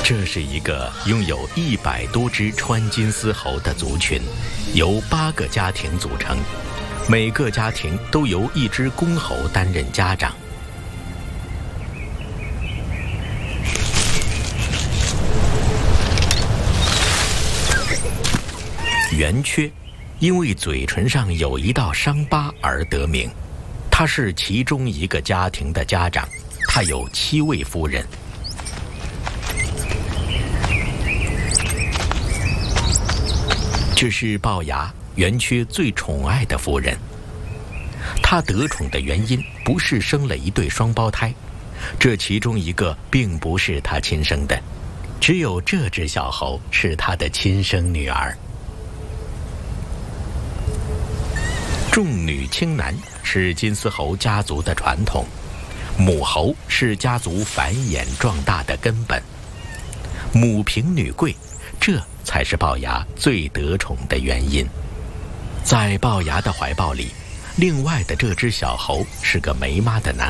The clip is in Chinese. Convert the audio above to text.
这是一个拥有100多只川金丝猴的族群，由8个家庭组成，每个家庭都由1只公猴担任家长。圆缺因为嘴唇上有一道伤疤而得名，他是其中一个家庭的家长，他有7位夫人。这是龅牙圆缺最宠爱的夫人。他得宠的原因不是生了一对双胞胎，这其中一个并不是他亲生的，只有这只小猴是他的亲生女儿。重女轻男是金丝猴家族的传统，母猴是家族繁衍壮大的根本，母凭女贵，这才是龅牙最得宠的原因。在龅牙的怀抱里，另外的这只小猴是个没妈的男